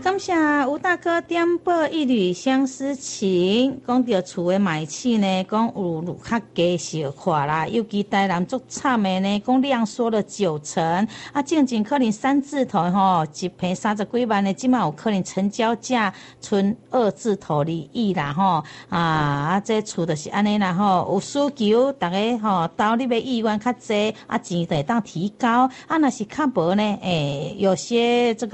感谢吴大哥点播一缕相思情，讲到厝的卖气呢，讲有较低小看啦，尤其台南足惨的呢，讲量缩了90%，啊，正经可能3字头吼，一坪30几万的，即马有可能成交价剩2字头2亿啦吼，这厝就是安尼啦吼，有需求，大家吼到你要意愿较济，钱就会当提高，若是较无呢，有些这个。